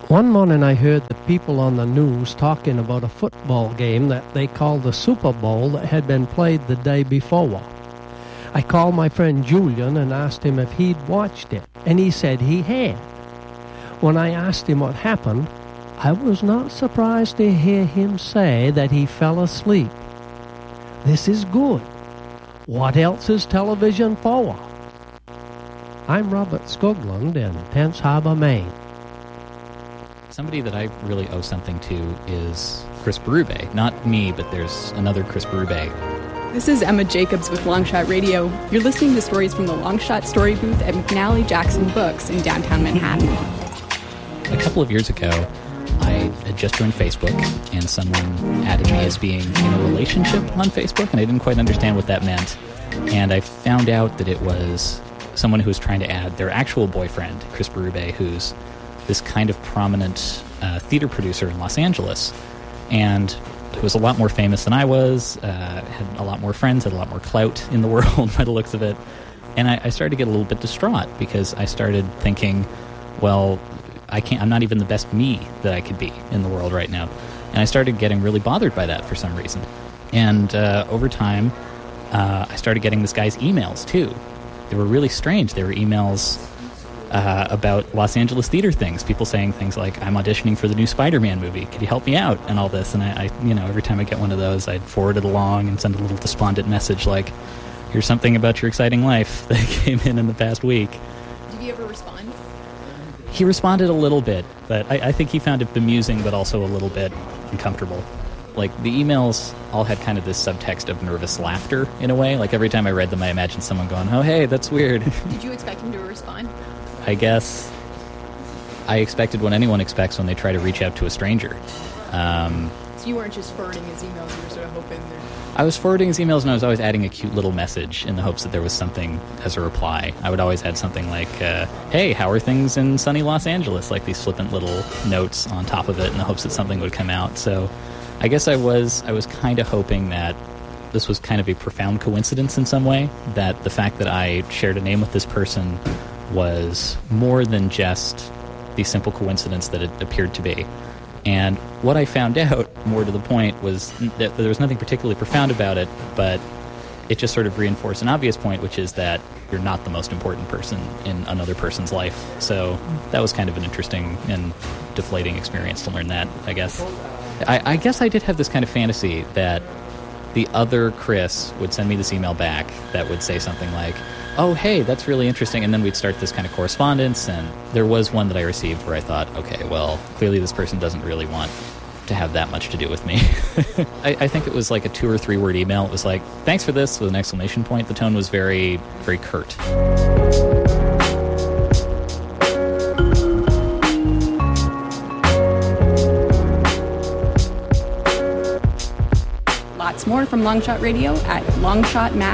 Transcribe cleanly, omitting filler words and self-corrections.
One morning I heard the people on the news talking about a football game that they called the Super Bowl that had been played the day before. I called my friend Julian and asked him if he'd watched it, and he said he had. When I asked him what happened, I was not surprised to hear him say that he fell asleep. This is good. What else is television for? I'm Robert Skoglund in Tenns Harbor, Maine. Somebody that I really owe something to is Chris Berube. Not me, but there's another Chris Berube. This is Emma Jacobs with Longshot Radio. You're listening to stories from the Longshot Story Booth at McNally Jackson Books in downtown Manhattan. A couple of years ago, I had just joined Facebook, and someone added me as being in a relationship on Facebook, and I didn't quite understand what that meant. And I found out that it was someone who was trying to add their actual boyfriend, Chris Berube, who's this kind of prominent theater producer in Los Angeles, and who was a lot more famous than I was, had a lot more friends, had a lot more clout in the world by the looks of it. And I started to get a little bit distraught because I started thinking, well, I'm not even the best me that I could be in the world right now. And I started getting really bothered by that for some reason. And over time, I started getting this guy's emails too. They were really strange. They were emails about Los Angeles theater things. People saying things like, I'm auditioning for the new Spider-Man movie. Could you help me out? And all this. And I every time I get one of those, I'd forward it along and send a little despondent message like, here's something about your exciting life that came in the past week. Did he ever respond? He responded a little bit, but I think he found it bemusing, but also a little bit uncomfortable. Like, the emails all had kind of this subtext of nervous laughter, in a way. Like, every time I read them, I imagined someone going, oh, hey, that's weird. Did you expect him to respond? I guess I expected what anyone expects when they try to reach out to a stranger. So you weren't just forwarding his emails, you were sort of hoping... I was forwarding his emails, and I was always adding a cute little message in the hopes that there was something as a reply. I would always add something like, hey, how are things in sunny Los Angeles? Like these flippant little notes on top of it in the hopes that something would come out. So I guess I was kind of hoping that this was kind of a profound coincidence in some way, that the fact that I shared a name with this person was more than just the simple coincidence that it appeared to be. And what I found out, more to the point, was that there was nothing particularly profound about it, but it just sort of reinforced an obvious point, which is that you're not the most important person in another person's life. So that was kind of an interesting and deflating experience to learn that, I guess. I guess I did have this kind of fantasy that the other Chris would send me this email back that would say something like, oh, hey, that's really interesting, and then we'd start this kind of correspondence, and there was one that I received where I thought, okay, well, clearly this person doesn't really want to have that much to do with me. I think it was like a 2 or 3 word email. It was like, thanks for this, with an exclamation point. The tone was very, very curt. Lots more from Longshot Radio at longshotmag.com.